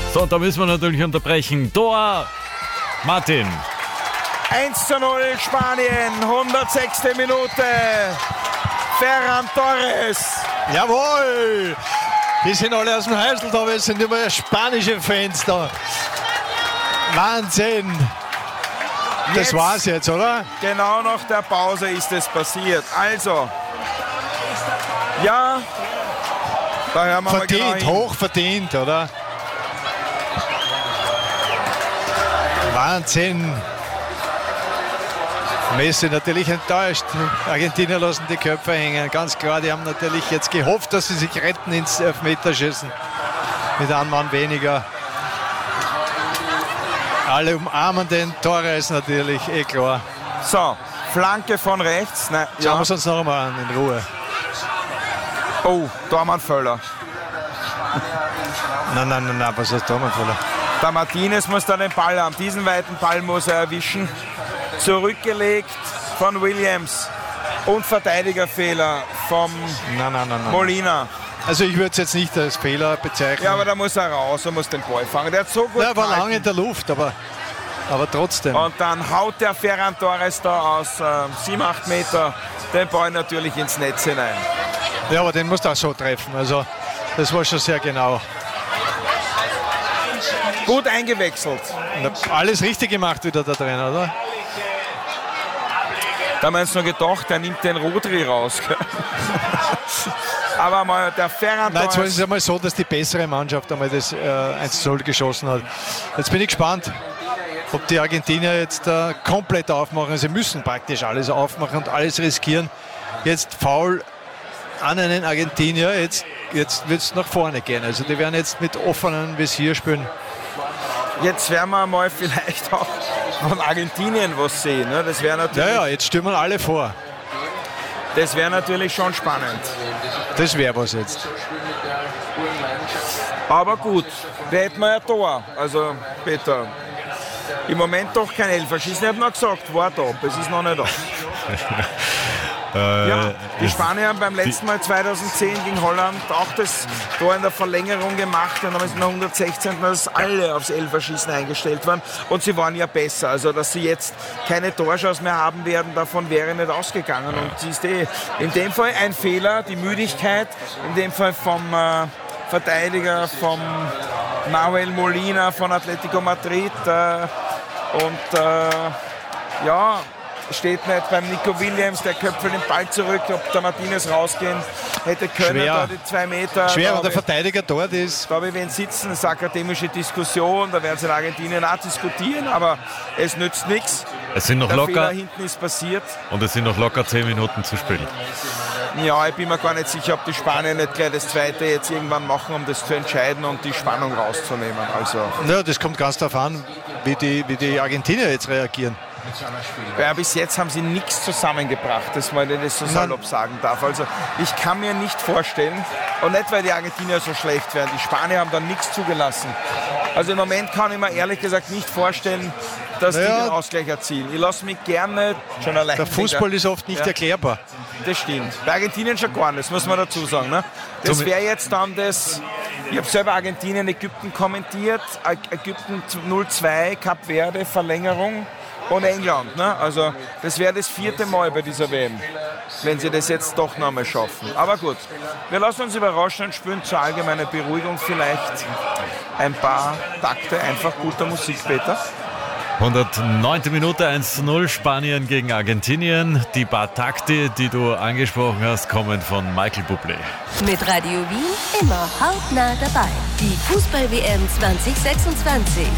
So, da müssen wir natürlich unterbrechen. Tor, Martin. 1:0 Spanien, 106. Minute. Ferran Torres. Jawohl! Die sind alle aus dem Häusl da, wir sind immer spanische Fans da. Wahnsinn! Das war's jetzt, oder? Genau nach der Pause ist es passiert. Also, ja, da hören wir verdient, mal genau hin. hochverdient, oder? Wahnsinn! Messi natürlich enttäuscht. Argentinier lassen die Köpfe hängen. Ganz klar, die haben natürlich jetzt gehofft, dass sie sich retten ins Elfmeterschießen. Mit einem Mann weniger. Alle umarmen den Torres natürlich, klar. So, Flanke von rechts. Nein, Schauen wir es uns noch einmal an, in Ruhe. Oh, Tormann-Völler. Nein, was ist Tormann-Völler? Der Martinez muss da den Ball haben. Diesen weiten Ball muss er erwischen. Zurückgelegt von Williams. Und Verteidigerfehler vom Nein. Molina. Also ich würde es jetzt nicht als Fehler bezeichnen. Ja, aber da muss er raus und muss den Ball fangen. Der hat so gut er war gehalten. lange in der Luft, aber trotzdem. Und dann haut der Ferran Torres da aus 7-8 Meter den Ball natürlich ins Netz hinein. Ja, aber den musst du auch so treffen. Also das war schon sehr genau. Gut eingewechselt. Und alles richtig gemacht wieder der Trainer, oder? Da haben wir uns noch gedacht, der nimmt den Rodri raus. Aber mal der Ferran Nein, jetzt war Torres. es einmal so, dass die bessere Mannschaft einmal das 1:0 geschossen hat. Jetzt bin ich gespannt, ob die Argentinier jetzt komplett aufmachen. Sie müssen praktisch alles aufmachen und alles riskieren. Jetzt faul an einen Argentinier, jetzt wird es nach vorne gehen. Also die werden jetzt mit offenem Visier spielen. Jetzt werden wir mal vielleicht auch von Argentinien was sehen. Ne? Das wäre natürlich, Ja, jetzt stürmen alle vor. das wäre natürlich schon spannend. Das wäre was jetzt. Aber gut, wir hätten ja ein Tor. Also, Peter, im Moment doch kein Elferschießen. Ich habe noch gesagt, warte ab, es ist noch nicht da. Ja, die Spanier haben beim letzten Mal 2010 gegen Holland auch das Tor in der Verlängerung gemacht und dann ist in der 116. dass alle aufs Elferschießen eingestellt waren und sie waren ja besser. Also dass sie jetzt keine Torchance mehr haben werden, davon wäre nicht ausgegangen. Und sie ist in dem Fall ein Fehler, die Müdigkeit, in dem Fall vom Verteidiger, vom Nahuel Molina von Atletico Madrid steht nicht beim Nico Williams, der köpfelt den Ball zurück, ob der Martinez rausgehen hätte können, Schwer. da die 2 Meter. Schwer, und der Verteidiger dort ist. Da wir wen sitzen, das ist eine akademische Diskussion, da werden sie in Argentinien auch diskutieren, aber es nützt nichts. Es sind noch Der Fehler locker hinten ist passiert. und es sind noch locker 10 Minuten zu spielen. Ja, ich bin mir gar nicht sicher, ob die Spanier nicht gleich das Zweite jetzt irgendwann machen, um das zu entscheiden und die Spannung rauszunehmen. Also, Ja, das kommt ganz darauf an, wie die Argentinier jetzt reagieren. ja, bis jetzt haben sie nichts zusammengebracht, dass man das so salopp sagen darf. Also ich kann mir nicht vorstellen, und nicht, weil die Argentinier so schlecht wären, die Spanier haben da nichts zugelassen. Also im Moment kann ich mir ehrlich gesagt nicht vorstellen, dass die den Ausgleich erzielen. Ich lasse mich gerne schon allein. Der Fußball ist oft nicht erklärbar. Das stimmt. Bei Argentinien schon gar nicht, das muss man dazu sagen. Ne? Das wäre jetzt dann das. Ich habe selber Argentinien, Ägypten kommentiert. Ägypten 0-2, Kap Verde, Verlängerung und England. Ne? Also das wäre das 4. Mal bei dieser WM, wenn sie das jetzt doch noch mal schaffen. Aber gut, wir lassen uns überraschen und spielen zur allgemeinen Beruhigung vielleicht ein paar Takte einfach guter Musik, Peter. 109. Minute, 1:0, Spanien gegen Argentinien. Die paar Takte, die du angesprochen hast, kommen von Michael Bublé. Mit Radio Wien immer hautnah dabei. Die Fußball-WM 2026.